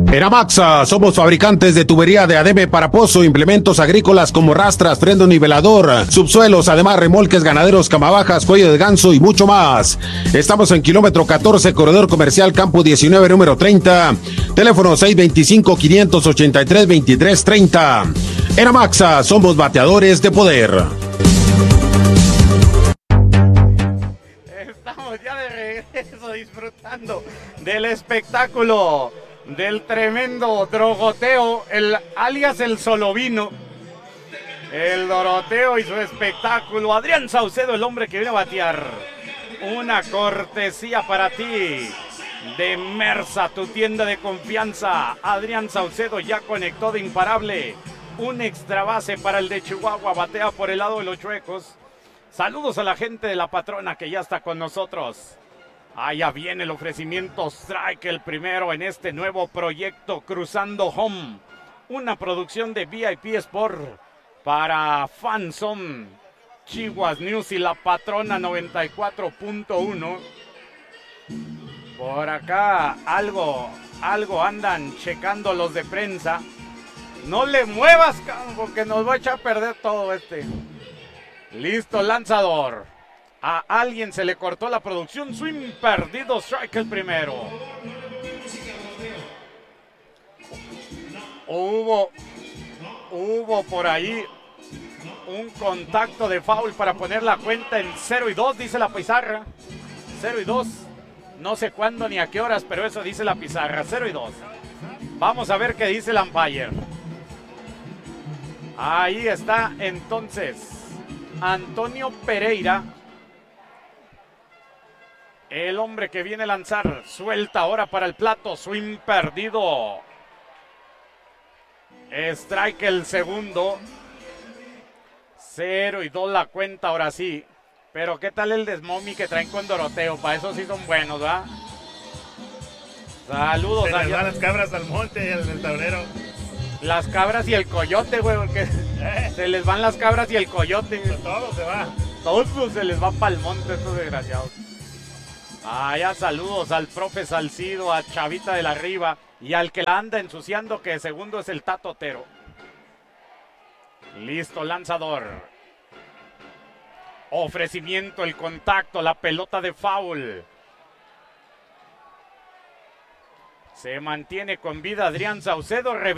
En Amaxa somos fabricantes de tubería de ADM para pozo, implementos agrícolas como rastras, freno nivelador, subsuelos, además remolques ganaderos, camabajas, cuello de ganso y mucho más. Estamos en kilómetro 14, corredor comercial Campo 19, número 30. Teléfono 625-583-2330. En Amaxa somos bateadores de poder. Estamos ya de regreso disfrutando del espectáculo, del tremendo drogoteo, alias el Solovino, el Doroteo y su espectáculo. Adrián Saucedo, el hombre que viene a batear. Una cortesía para ti de Mersa, tu tienda de confianza. Adrián Saucedo ya conectó de imparable. Un extra base para el de Chihuahua, batea por el lado de los Chuecos. Saludos a la gente de La Patrona que ya está con nosotros. Allá viene el ofrecimiento Strike, el primero en este nuevo proyecto Cruzando Home. Una producción de VIP Sport para Fansom, Chihuahua News y La Patrona 94.1. Por acá algo andan checando los de prensa. No le muevas, porque nos va a echar a perder todo este. Listo, lanzador. A alguien se le cortó la producción. Swing perdido, strike el primero. Hubo por ahí un contacto de foul para poner la cuenta en 0-2, dice la pizarra. 0-2. No sé cuándo ni a qué horas, pero eso dice la pizarra. 0-2. Vamos a ver qué dice el umpire. Ahí está entonces Antonio Pereira, el hombre que viene a lanzar. Suelta ahora para el plato. Swing perdido. Strike el segundo. 0-2 la cuenta ahora sí. Pero qué tal el desmomi que traen con Doroteo. Para eso sí son buenos, ¿verdad? Saludos. Se les van las cabras al monte y al tablero. Las cabras y el coyote, güey, porque se les van las cabras y el coyote. Todo se va. Todos se les va para el monte estos desgraciados. Ya saludos al profe Salcido, a Chavita de la Riva y al que la anda ensuciando, que segundo es el Tato Otero. Listo, lanzador. Ofrecimiento, el contacto, la pelota de foul. Se mantiene con vida Adrián Saucedo.